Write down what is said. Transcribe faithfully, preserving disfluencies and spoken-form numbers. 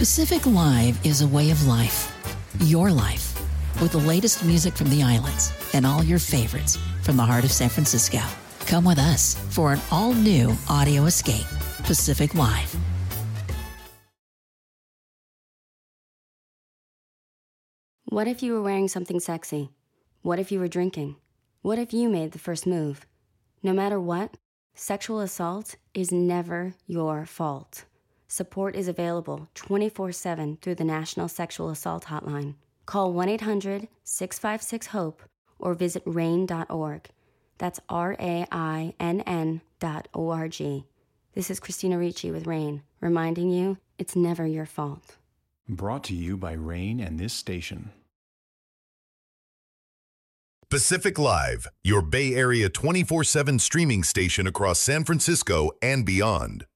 Pacific Live is a way of life. Your life. With the latest music from the islands and all your favorites from the heart of San Francisco. Come with us for an all-new audio escape. Pacific Live. What if you were wearing something sexy? What if you were drinking? What if you made the first move? No matter what, sexual assault is never your fault. Support is available twenty-four seven through the National Sexual Assault Hotline. Call one eight hundred six five six HOPE or visit rain dot org. That's R A I N N dot O R G. This is Christina Ricci with RAIN, reminding you it's never your fault. Brought to you by RAIN and this station. Pacific Live, your Bay Area twenty-four seven streaming station across San Francisco and beyond.